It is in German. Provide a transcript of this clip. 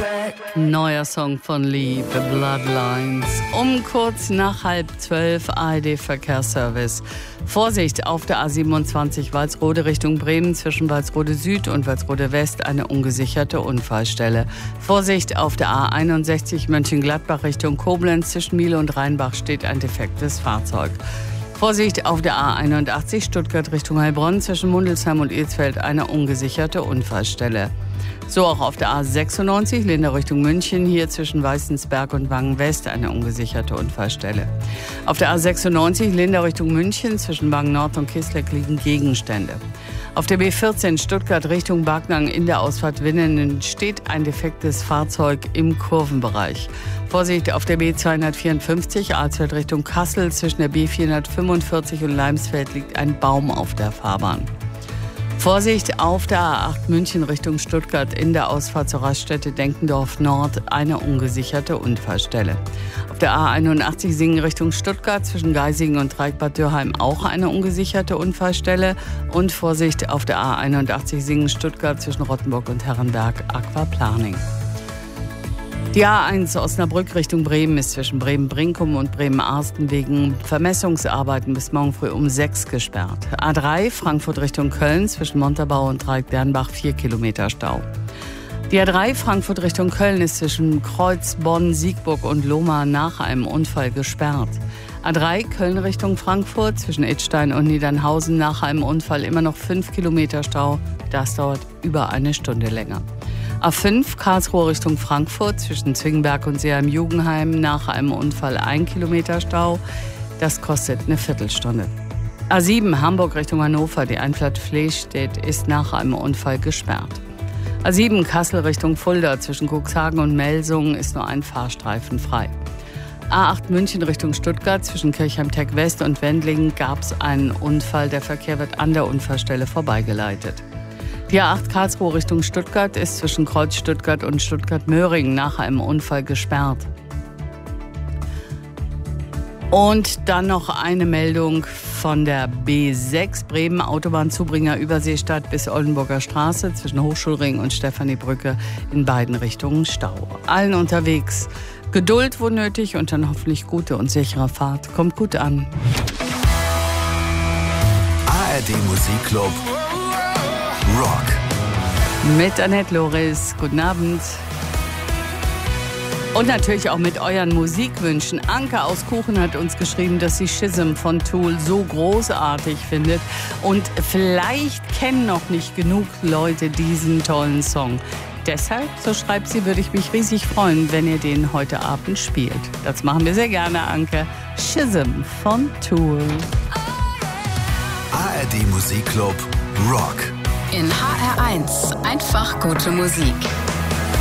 Neuer Song von Lee, The Bloodlines. Um kurz nach 11:30 ARD-Verkehrsservice. Vorsicht auf der A27 Walsrode Richtung Bremen zwischen Walsrode Süd und Walsrode West eine ungesicherte Unfallstelle. Vorsicht auf der A61 Mönchengladbach Richtung Koblenz zwischen Miele und Rheinbach steht ein defektes Fahrzeug. Vorsicht auf der A81 Stuttgart Richtung Heilbronn zwischen Mundelsheim und Ilsfeld eine ungesicherte Unfallstelle. So auch auf der A96 Lindau Richtung München, hier zwischen Weißensberg und Wangen-West eine ungesicherte Unfallstelle. Auf der A96 Lindau Richtung München zwischen Wangen-Nord und Kisleck liegen Gegenstände. Auf der B14 Stuttgart Richtung Backnang in der Ausfahrt Winnenden steht ein defektes Fahrzeug im Kurvenbereich. Vorsicht auf der B254 Alsfeld Richtung Kassel zwischen der B445 und Leimsfeld liegt ein Baum auf der Fahrbahn. Vorsicht auf der A8 München Richtung Stuttgart in der Ausfahrt zur Raststätte Denkendorf Nord eine ungesicherte Unfallstelle. Auf der A81 Singen Richtung Stuttgart zwischen Geisingen und Dreieckbad Dürrheim auch eine ungesicherte Unfallstelle. Und Vorsicht auf der A81 Singen Stuttgart zwischen Rottenburg und Herrenberg Aquaplaning. Die A1 Osnabrück Richtung Bremen ist zwischen Bremen-Brinkum und Bremen-Arsten wegen Vermessungsarbeiten bis morgen früh um 6 gesperrt. A3 Frankfurt Richtung Köln zwischen Montabaur und Dreieck-Dernbach 4 Kilometer Stau. Die A3 Frankfurt Richtung Köln ist zwischen Kreuz, Bonn, Siegburg und Lohmar nach einem Unfall gesperrt. A3 Köln Richtung Frankfurt zwischen Idstein und Niedernhausen nach einem Unfall immer noch 5 Kilometer Stau. Das dauert über eine Stunde länger. A5 Karlsruhe Richtung Frankfurt zwischen Zwingenberg und Seeheim-Jugendheim nach einem Unfall 1 Kilometer Stau. Das kostet eine Viertelstunde. A7 Hamburg Richtung Hannover, die Einfahrt Flehstedt ist nach einem Unfall gesperrt. A7 Kassel Richtung Fulda zwischen Cuxhagen und Melsungen ist nur ein Fahrstreifen frei. A8 München Richtung Stuttgart zwischen Kirchheim-Teck West und Wendlingen gab es einen Unfall. Der Verkehr wird an der Unfallstelle vorbeigeleitet. Die A8 Karlsruhe Richtung Stuttgart ist zwischen Kreuz Stuttgart und Stuttgart-Möhringen nach einem Unfall gesperrt. Und dann noch eine Meldung von der B6 Bremen Autobahnzubringer Überseestadt bis Oldenburger Straße zwischen Hochschulring und Stephaniebrücke in beiden Richtungen Stau. Allen unterwegs Geduld wo nötig und dann hoffentlich gute und sichere Fahrt. Kommt gut an. ARD Musikclub Rock. Mit Annette Loris. Guten Abend. Und natürlich auch mit euren Musikwünschen. Anke aus Kuchen hat uns geschrieben, dass sie Schism von Tool so großartig findet. Und vielleicht kennen noch nicht genug Leute diesen tollen Song. Deshalb, so schreibt sie, würde ich mich riesig freuen, wenn ihr den heute Abend spielt. Das machen wir sehr gerne, Anke. Schism von Tool. ARD Musikclub Rock. In HR1 einfach gute Musik.